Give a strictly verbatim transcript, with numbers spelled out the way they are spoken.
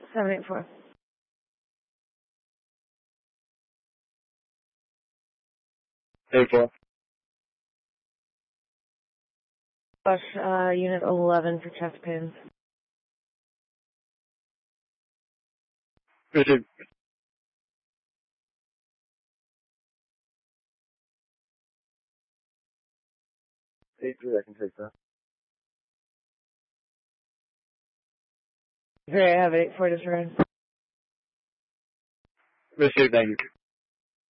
seven eight four. eight four. Push, uh, unit eleven for chest pains. Received. eight three, I can take that. Great, I have eight four disregard. Received, thank you.